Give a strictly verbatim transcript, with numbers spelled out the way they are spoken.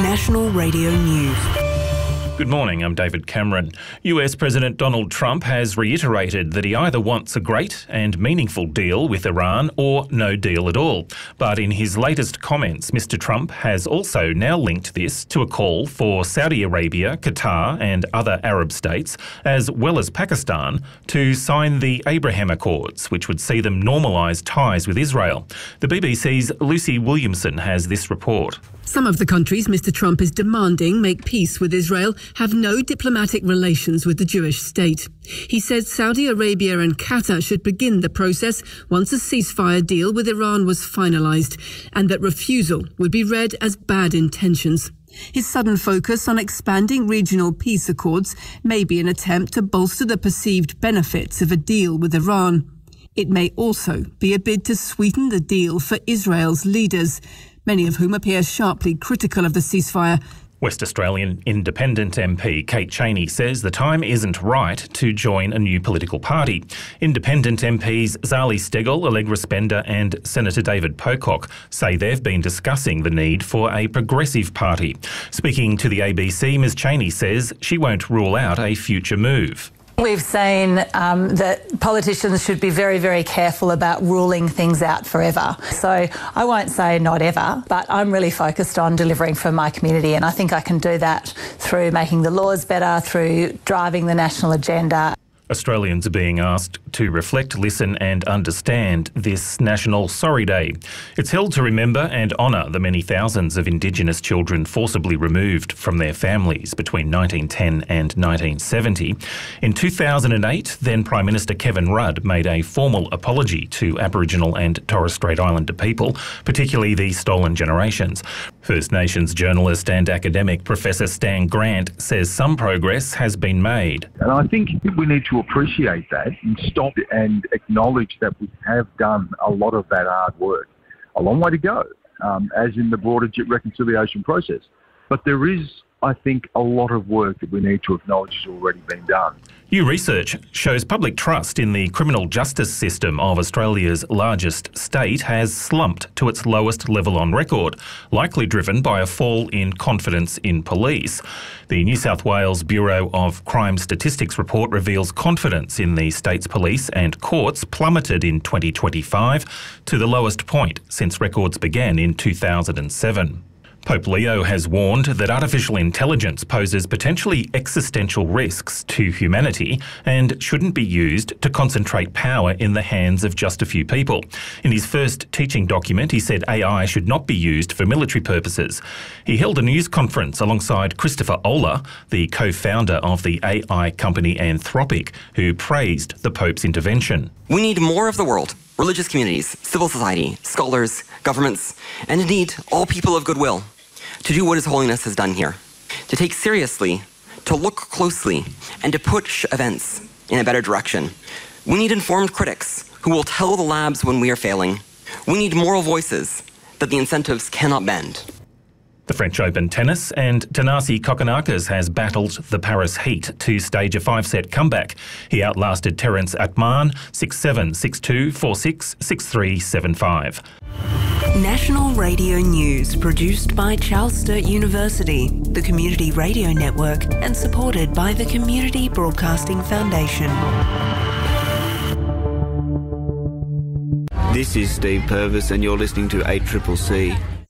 National Radio News. Good morning, I'm David Cameron. U S President Donald Trump has reiterated that he either wants a great and meaningful deal with Iran or no deal at all. But in his latest comments, Mister Trump has also now linked this to a call for Saudi Arabia, Qatar and other Arab states, as well as Pakistan, to sign the Abraham Accords, which would see them normalise ties with Israel. The B B C's Lucy Williamson has this report. Some of the countries Mister Trump is demanding make peace with Israel have no diplomatic relations with the Jewish state. He said Saudi Arabia and Qatar should begin the process once a ceasefire deal with Iran was finalised, and that refusal would be read as bad intentions. His sudden focus on expanding regional peace accords may be an attempt to bolster the perceived benefits of a deal with Iran. It may also be a bid to sweeten the deal for Israel's leaders, many of whom appear sharply critical of the ceasefire. West Australian Independent M P Kate Chaney says the time isn't right to join a new political party. Independent M Ps Zali Steggall, Allegra Spender and Senator David Pocock say they've been discussing the need for a progressive party. Speaking to the A B C, Ms Chaney says she won't rule out a future move. We've seen um, that politicians should be very, very careful about ruling things out forever. So I won't say not ever, but I'm really focused on delivering for my community, and I think I can do that through making the laws better, through driving the national agenda. Australians are being asked to reflect, listen and understand this National Sorry Day. It's held to remember and honour the many thousands of Indigenous children forcibly removed from their families between nineteen ten and nineteen seventy. In two thousand eight, then Prime Minister Kevin Rudd made a formal apology to Aboriginal and Torres Strait Islander people, particularly the stolen generations. First Nations journalist and academic Professor Stan Grant says some progress has been made. And I think we need to appreciate that and stop and acknowledge that we have done a lot of that hard work. A long way to go, um, as in the broader reconciliation process. But there is, I think, a lot of work that we need to acknowledge has already been done. New research shows public trust in the criminal justice system of Australia's largest state has slumped to its lowest level on record, likely driven by a fall in confidence in police. The New South Wales Bureau of Crime Statistics report reveals confidence in the state's police and courts plummeted in twenty twenty-five to the lowest point since records began in two thousand seven. Pope Leo has warned that artificial intelligence poses potentially existential risks to humanity and shouldn't be used to concentrate power in the hands of just a few people. In his first teaching document, he said A I should not be used for military purposes. He held a news conference alongside Christopher Olah, the co-founder of the A I company Anthropic, who praised the Pope's intervention. We need more of the world. Religious communities, civil society, scholars, governments, and indeed all people of goodwill, to do what His Holiness has done here, to take seriously, to look closely, and to push events in a better direction. We need informed critics who will tell the labs when we are failing. We need moral voices that the incentives cannot bend. The French Open tennis, and Thanasi Kokkinakis has battled the Paris heat to stage a five-set comeback. He outlasted Terence Atman six seven, six two, four six, six three, seven five. National Radio News, produced by Charles Sturt University, the Community Radio Network, and supported by the Community Broadcasting Foundation. This is Steve Purvis and you're listening to eight C C C.